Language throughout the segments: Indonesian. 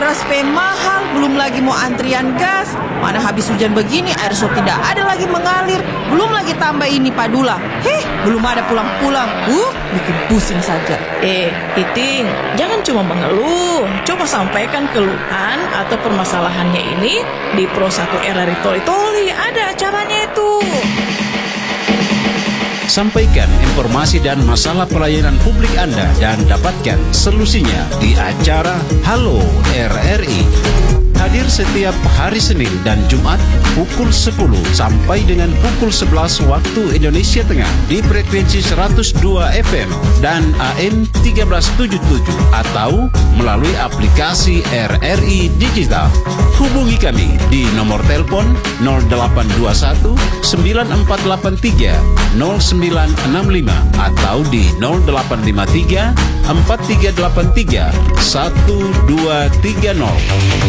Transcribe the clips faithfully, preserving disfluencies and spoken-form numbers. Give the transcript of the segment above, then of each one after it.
beras pe mahal, belum lagi mau antrian gas. Mana habis hujan begini, air sop tidak ada lagi mengalir. Belum lagi tambah ini Padula. Heh, belum ada pulang-pulang. Uh, bikin pusing saja. Eh, Titing, jangan cuma mengeluh. Coba sampaikan keluhan atau permasalahannya ini di Pro satu R R I Toli Toli. Ada acaranya itu. Sampaikan informasi dan masalah pelayanan publik Anda dan dapatkan solusinya di acara Halo R R I. Hadir setiap hari Senin dan Jumat pukul sepuluh sampai dengan pukul sebelas waktu Indonesia Tengah di frekuensi seratus dua F M dan A M tiga belas tujuh puluh tujuh atau melalui aplikasi R R I Digital. Hubungi kami di nomor telepon nol delapan dua satu sembilan empat delapan tiga nol sembilan enam lima atau di nol delapan lima tiga empat tiga delapan tiga satu dua tiga nol.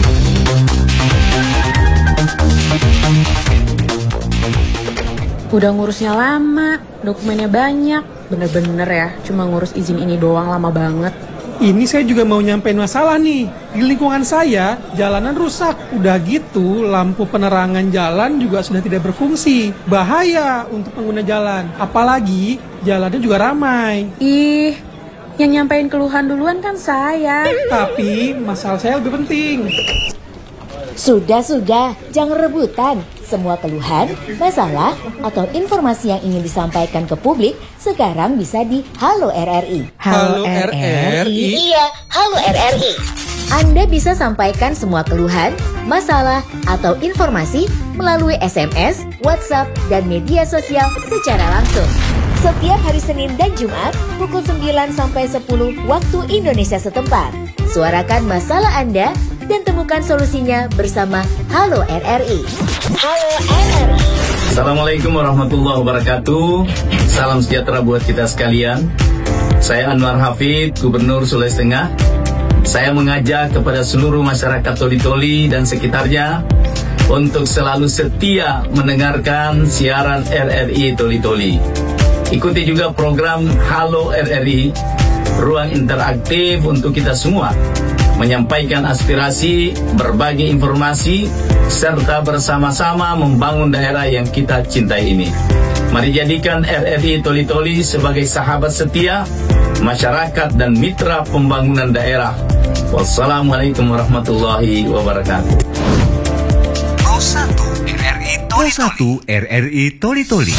Udah ngurusnya lama, dokumennya banyak. Bener-bener ya, cuma ngurus izin ini doang lama banget. Ini saya juga mau nyampein masalah nih. Di lingkungan saya, jalanan rusak. Udah gitu, lampu penerangan jalan juga sudah tidak berfungsi. Bahaya untuk pengguna jalan. Apalagi, jalannya juga ramai. Ih, yang nyampein keluhan duluan kan saya. Tapi, masalah saya lebih penting. Sudah-sudah, jangan rebutan. Semua keluhan, masalah, atau informasi yang ingin disampaikan ke publik sekarang bisa di Halo R R I. Halo R R I? Iya, Halo R R I. Anda bisa sampaikan semua keluhan, masalah, atau informasi melalui S M S, WhatsApp, dan media sosial secara langsung. Setiap hari Senin dan Jumat pukul sembilan sampai sepuluh waktu Indonesia setempat. Suarakan masalah Anda dan temukan solusinya bersama Halo R R I. Halo R R I. Assalamualaikum warahmatullahi wabarakatuh. Salam sejahtera buat kita sekalian. Saya Anwar Hafid, Gubernur Sulawesi Tengah. Saya mengajak kepada seluruh masyarakat Toli-Toli dan sekitarnya untuk selalu setia mendengarkan siaran R R I Toli-Toli. Ikuti juga program Halo R R I, ruang interaktif untuk kita semua menyampaikan aspirasi, berbagi informasi, serta bersama-sama membangun daerah yang kita cintai ini. Mari jadikan R R I Toli-Toli sebagai sahabat setia, masyarakat dan mitra pembangunan daerah. Wassalamualaikum warahmatullahi wabarakatuh. Pro satu R R I Toli-Toli. Pro satu R R I Toli-Toli.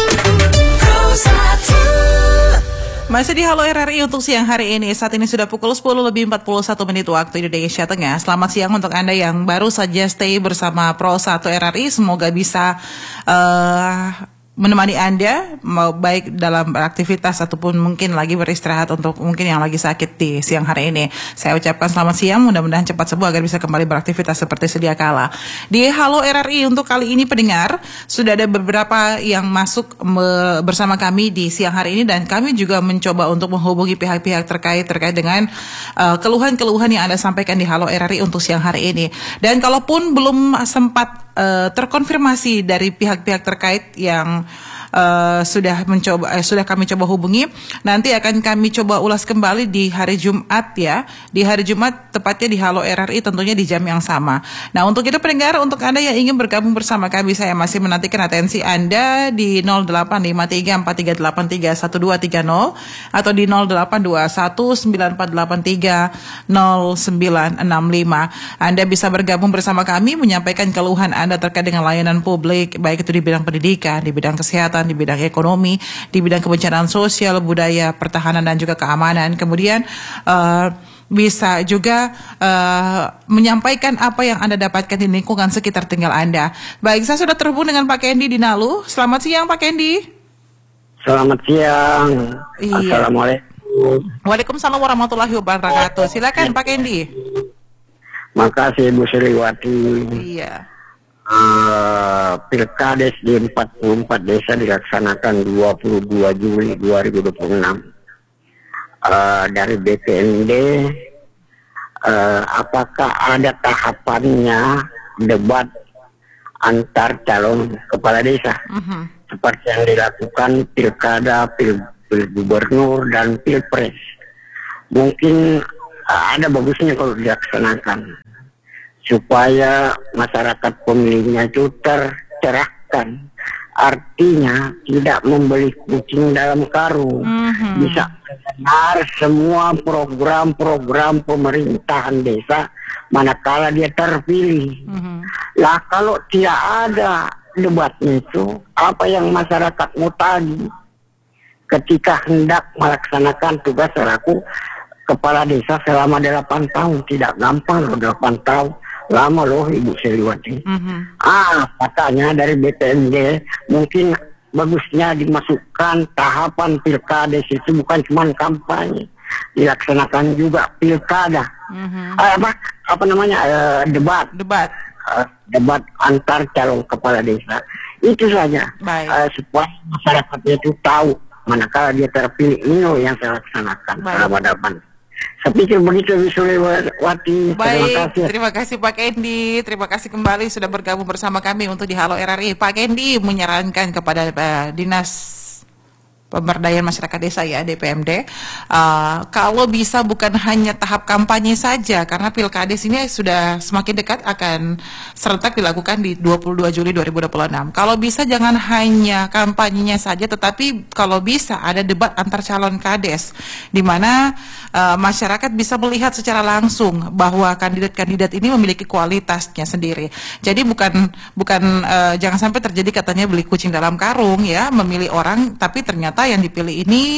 Masih di Halo R R I untuk siang hari ini. Saat ini sudah pukul sepuluh lebih empat puluh satu menit waktu Indonesia Tengah. Selamat siang untuk Anda yang baru saja stay bersama Pro satu R R I. Semoga bisa uh, menemani Anda, baik dalam beraktivitas ataupun mungkin lagi beristirahat untuk mungkin yang lagi sakit di siang hari ini. Saya ucapkan selamat siang, mudah-mudahan cepat sembuh agar bisa kembali beraktivitas seperti sedia kala. Di Halo R R I untuk kali ini pendengar, sudah ada beberapa yang masuk me- bersama kami di siang hari ini dan kami juga mencoba untuk menghubungi pihak-pihak terkait terkait dengan uh, keluhan-keluhan yang Anda sampaikan di Halo R R I untuk siang hari ini. Dan kalaupun belum sempat uh, terkonfirmasi dari pihak-pihak terkait yang Uh, sudah mencoba uh, sudah kami coba hubungi, nanti akan kami coba ulas kembali di hari Jumat ya. Di hari Jumat tepatnya di Halo R R I tentunya di jam yang sama. Nah, untuk itu pendengar, untuk Anda yang ingin bergabung bersama kami, saya masih menantikan atensi Anda di nol delapan lima tiga empat tiga delapan tiga satu dua tiga nol atau di nol delapan dua satu sembilan empat delapan tiga nol sembilan enam lima. Anda bisa bergabung bersama kami menyampaikan keluhan Anda terkait dengan layanan publik, baik itu di bidang pendidikan, di bidang kesehatan, di bidang ekonomi, di bidang kebencanaan sosial, budaya, pertahanan dan juga keamanan. Kemudian uh, bisa juga uh, menyampaikan apa yang Anda dapatkan di lingkungan sekitar tinggal Anda. Baik, saya sudah terhubung dengan Pak Kendi di Nalu. Selamat siang Pak Kendi. Selamat siang. Iya. Assalamualaikum. Waalaikumsalam warahmatullahi wabarakatuh. Silakan Pak Kendi. Makasih Bu Sriwati. Iya. Uh, Pilkades di empat puluh empat desa dilaksanakan dua puluh dua Juli dua ribu dua puluh enam. Uh, dari B P N D, uh, apakah ada tahapannya debat antar calon kepala desa? Uh-huh. Seperti yang dilakukan pilkada, pil, pil gubernur, dan pilpres. Mungkin uh, ada bagusnya kalau dilaksanakan. supaya masyarakat pemilihnya itu tercerahkan. Artinya tidak membeli kucing dalam karung. Mm-hmm. Bisa benar semua program-program pemerintahan desa manakala dia terpilih. Mm-hmm. Lah kalau tidak ada debatnya itu, apa yang masyarakat mau tagih ketika hendak melaksanakan tugas selaku kepala desa selama delapan tahun? Tidak gampang loh, delapan tahun. Lama loh Ibu Seliwati. Mm-hmm. Ah, katanya dari B P N D mungkin bagusnya dimasukkan tahapan pilkades itu bukan cuma kampanye, dilaksanakan juga pilkada. Mm-hmm. Ah, apa apa namanya uh, debat. Debat. Uh, debat antar calon kepala desa. Itu saja. Uh, supaya masyarakatnya itu tahu manakala dia terpilih ini yang saya laksanakan selama delapan. Saya pikir begitu Bu Suliwati. Baik, terima kasih. terima kasih Pak Kendi. Terima kasih kembali sudah bergabung bersama kami untuk di Halo R R I. Pak Kendi menyarankan kepada uh, Dinas Pemberdayaan Masyarakat Desa ya D P M D, uh, kalau bisa bukan hanya tahap kampanye saja, karena pilkades ini sudah semakin dekat akan serentak dilakukan di dua puluh dua Juli dua ribu dua puluh enam. Kalau bisa jangan hanya kampanyenya saja, tetapi kalau bisa ada debat antar calon kades, di mana uh, masyarakat bisa melihat secara langsung bahwa kandidat-kandidat ini memiliki kualitasnya sendiri. Jadi bukan bukan uh, jangan sampai terjadi katanya beli kucing dalam karung ya, memilih orang tapi ternyata yang dipilih ini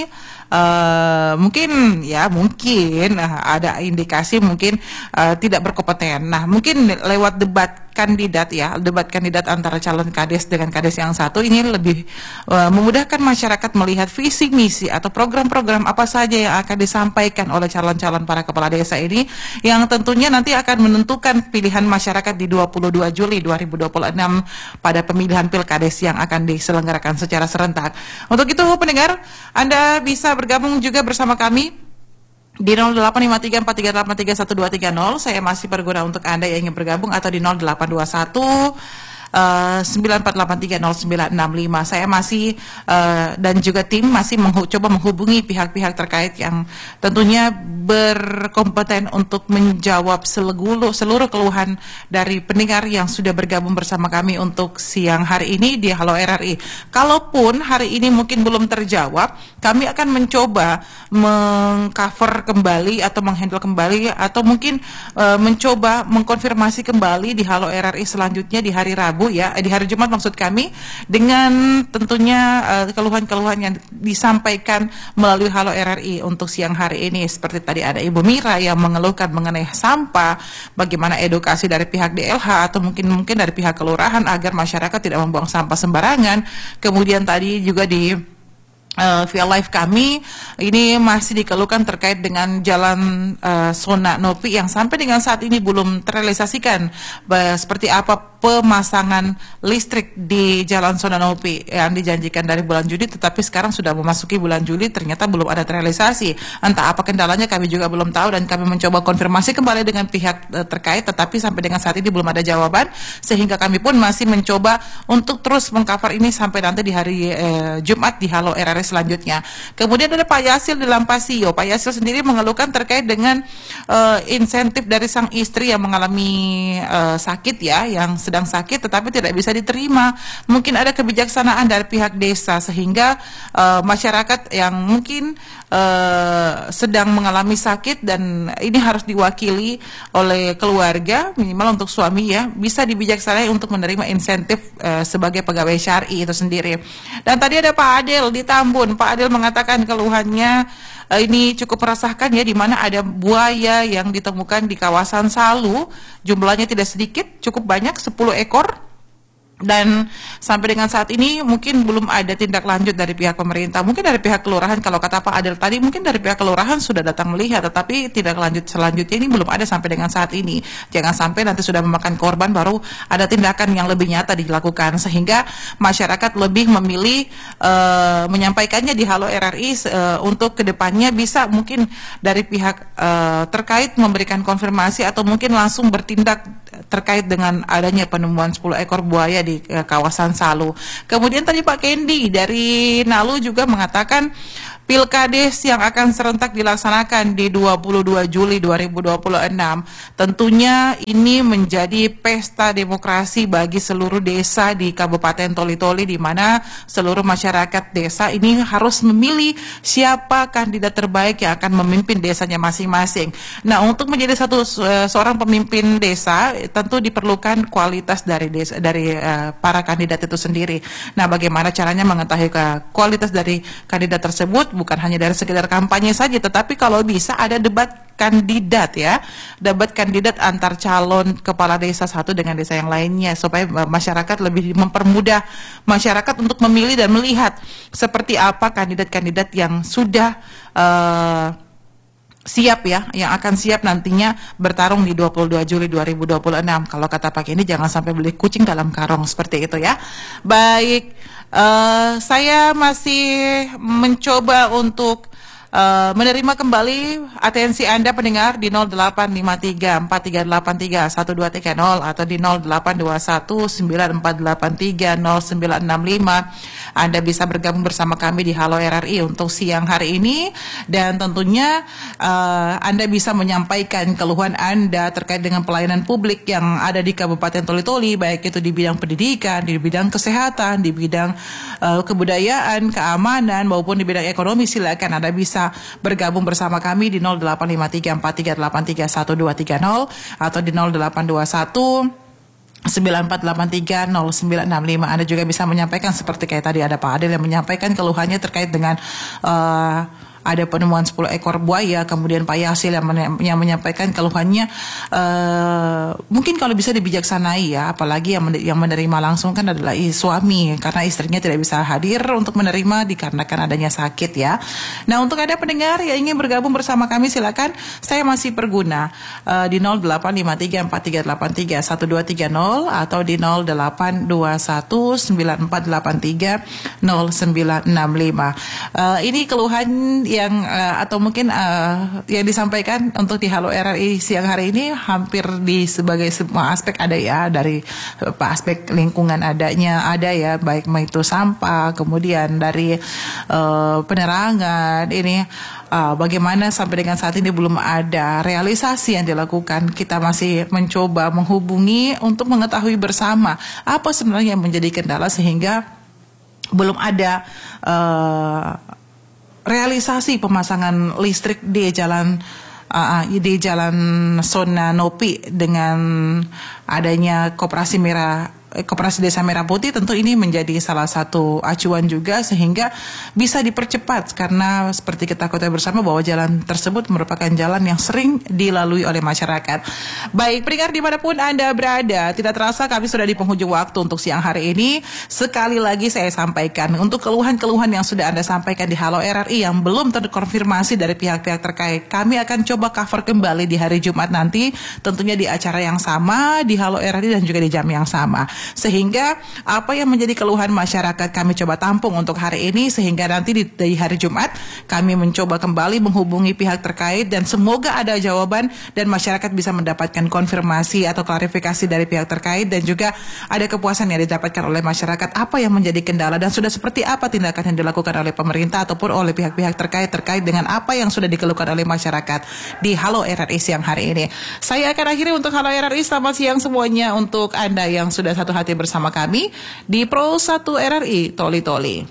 uh, mungkin ya mungkin uh, ada indikasi mungkin uh, tidak berkompeten. Nah, mungkin lewat debat kandidat ya, debat kandidat antara calon kades dengan kades yang satu ini lebih uh, memudahkan masyarakat melihat visi misi atau program-program apa saja yang akan disampaikan oleh calon-calon para kepala desa ini, yang tentunya nanti akan menentukan pilihan masyarakat di dua puluh dua Juli dua ribu dua puluh enam pada pemilihan pilkades yang akan diselenggarakan secara serentak. Untuk itu pendengar, Anda bisa bergabung juga bersama kami di nol delapan lima tiga empat tiga delapan tiga satu dua tiga nol. Saya masih berguna untuk Anda yang ingin bergabung, atau di nol delapan dua satu sembilan empat delapan tiga nol sembilan enam lima. Saya masih uh, dan juga tim masih menghu- coba menghubungi pihak-pihak terkait yang tentunya berkompeten untuk menjawab seluruh, seluruh keluhan dari pendengar yang sudah bergabung bersama kami untuk siang hari ini di Halo R R I. Kalaupun hari ini mungkin belum terjawab, kami akan mencoba mengcover kembali atau menghandle kembali, atau mungkin uh, mencoba mengkonfirmasi kembali di Halo R R I selanjutnya di hari Rabu ya, di hari Jumat maksud kami, dengan tentunya uh, keluhan-keluhan yang disampaikan melalui Halo R R I untuk siang hari ini. Seperti tadi ada Ibu Mira yang mengeluhkan mengenai sampah, bagaimana edukasi dari pihak D L H atau mungkin mungkin dari pihak kelurahan agar masyarakat tidak membuang sampah sembarangan. Kemudian tadi juga di Uh, via live kami ini masih dikeluhkan terkait dengan jalan uh, Sona Nopi yang sampai dengan saat ini belum terrealisasikan. Bah, seperti apa pemasangan listrik di jalan Sona Nopi yang dijanjikan dari bulan Juli, tetapi sekarang sudah memasuki bulan Juli ternyata belum ada terrealisasi. Entah apa kendalanya kami juga belum tahu, dan kami mencoba konfirmasi kembali dengan pihak uh, terkait, tetapi sampai dengan saat ini belum ada jawaban, sehingga kami pun masih mencoba untuk terus mengcover ini sampai nanti di hari uh, Jumat di Halo R R I selanjutnya. Kemudian ada Pak Yasil di Lampasio. Pak Yasil sendiri mengeluhkan terkait dengan uh, insentif dari sang istri yang mengalami uh, sakit ya, yang sedang sakit tetapi tidak bisa diterima. Mungkin ada kebijaksanaan dari pihak desa sehingga uh, masyarakat yang mungkin uh, sedang mengalami sakit dan ini harus diwakili oleh keluarga, minimal untuk suami ya, bisa dibijaksanai untuk menerima insentif uh, sebagai pegawai syar'i itu sendiri. Dan tadi ada Pak Adel di Tambun. Pak Adel mengatakan keluhannya uh, ini cukup meresahkan ya, di mana ada buaya yang ditemukan di kawasan Salu, jumlahnya tidak sedikit, cukup banyak, sepuluh ekor. Dan sampai dengan saat ini mungkin belum ada tindak lanjut dari pihak pemerintah, mungkin dari pihak kelurahan. Kalau kata Pak Adel tadi mungkin dari pihak kelurahan sudah datang melihat, tetapi tindak lanjut selanjutnya ini belum ada sampai dengan saat ini. Jangan sampai nanti sudah memakan korban baru ada tindakan yang lebih nyata dilakukan, sehingga masyarakat lebih memilih uh, menyampaikannya di Halo R R I uh, untuk kedepannya bisa mungkin dari pihak uh, terkait memberikan konfirmasi atau mungkin langsung bertindak terkait dengan adanya penemuan sepuluh ekor buaya di uh, kawasan Salu. Kemudian tadi Pak Kendi dari Nalu juga mengatakan Pilkades yang akan serentak dilaksanakan di dua puluh dua Juli dua ribu dua puluh enam. Tentunya ini menjadi pesta demokrasi bagi seluruh desa di Kabupaten Toli-Toli, di mana seluruh masyarakat desa ini harus memilih siapa kandidat terbaik yang akan memimpin desanya masing-masing. Nah, untuk menjadi satu uh, seorang pemimpin desa tentu diperlukan kualitas dari desa, dari uh, para kandidat itu sendiri. Nah, bagaimana caranya mengetahui uh, kualitas dari kandidat tersebut? Bukan hanya dari sekedar kampanye saja, tetapi kalau bisa ada debat kandidat ya, debat kandidat antar calon kepala desa satu dengan desa yang lainnya, supaya masyarakat lebih mempermudah masyarakat untuk memilih dan melihat seperti apa kandidat-kandidat yang sudah uh, siap ya, yang akan siap nantinya bertarung di dua puluh dua Juli dua ribu dua puluh enam. Kalau kata Pak ini, jangan sampai beli kucing dalam karung, seperti itu ya. Baik, uh, saya masih mencoba untuk Uh, menerima kembali atensi Anda pendengar di nol delapan lima tiga empat tiga delapan tiga satu dua tiga nol atau di nol delapan dua satu sembilan empat delapan tiga nol sembilan enam lima. Anda bisa bergabung bersama kami di Halo R R I untuk siang hari ini, dan tentunya uh, Anda bisa menyampaikan keluhan Anda terkait dengan pelayanan publik yang ada di Kabupaten Toli-Toli, baik itu di bidang pendidikan, di bidang kesehatan, di bidang uh, kebudayaan, keamanan, maupun di bidang ekonomi. Silakan Anda bisa bergabung bersama kami di nol delapan lima tiga empat tiga delapan tiga satu dua tiga nol atau di nol delapan dua satu sembilan empat delapan tiga nol sembilan enam lima. Anda juga bisa menyampaikan seperti kayak tadi ada Pak Adil yang menyampaikan keluhannya terkait dengan uh, ada penemuan sepuluh ekor buaya, kemudian Pak Yasil yang, men- yang menyampaikan keluhannya uh, mungkin kalau bisa dibijaksanai ya, apalagi yang, men- yang menerima langsung kan adalah suami, karena istrinya tidak bisa hadir untuk menerima dikarenakan adanya sakit ya. Nah, untuk Anda pendengar yang ingin bergabung bersama kami, silakan, saya masih berguna uh, di nol delapan lima tiga empat tiga delapan tiga satu dua tiga nol atau di nol delapan dua satu sembilan empat delapan tiga nol sembilan enam lima. Uh, ini keluhan yang uh, atau mungkin uh, yang disampaikan untuk di Halo R R I siang hari ini hampir di sebagai semua aspek ada ya, dari uh, aspek lingkungan adanya ada ya, baik itu sampah, kemudian dari uh, penerangan ini uh, bagaimana sampai dengan saat ini belum ada realisasi yang dilakukan. Kita masih mencoba menghubungi untuk mengetahui bersama apa sebenarnya yang menjadi kendala sehingga belum ada uh, realisasi pemasangan listrik di jalan uh, di jalan zona Nopi dengan adanya Koperasi Merah Koperasi Desa Merah Putih. Tentu ini menjadi salah satu acuan juga sehingga bisa dipercepat, karena seperti kita ketahui bersama bahwa jalan tersebut merupakan jalan yang sering dilalui oleh masyarakat. Baik, pendengar dimanapun Anda berada, tidak terasa kami sudah di penghujung waktu untuk siang hari ini. Sekali lagi saya sampaikan, untuk keluhan-keluhan yang sudah Anda sampaikan di Halo R R I yang belum terkonfirmasi dari pihak-pihak terkait, kami akan coba cover kembali di hari Jumat nanti, tentunya di acara yang sama, di Halo R R I dan juga di jam yang sama. Sehingga apa yang menjadi keluhan masyarakat kami coba tampung untuk hari ini, sehingga nanti di, di hari Jumat kami mencoba kembali menghubungi pihak terkait dan semoga ada jawaban dan masyarakat bisa mendapatkan konfirmasi atau klarifikasi dari pihak terkait, dan juga ada kepuasan yang didapatkan oleh masyarakat apa yang menjadi kendala dan sudah seperti apa tindakan yang dilakukan oleh pemerintah ataupun oleh pihak-pihak terkait terkait dengan apa yang sudah dikeluhkan oleh masyarakat di Halo R R I siang hari ini. Saya akan akhiri untuk Halo R R I. Selamat siang semuanya untuk Anda yang sudah satu hati bersama kami di Pro satu R R I Toli-Toli.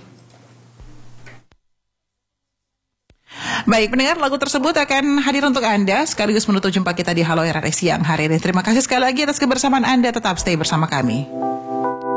Baik, pendengar, lagu tersebut akan hadir untuk Anda sekaligus menutup jumpa kita di Halo R R I siang hari ini. Terima kasih sekali lagi atas kebersamaan Anda, tetap stay bersama kami.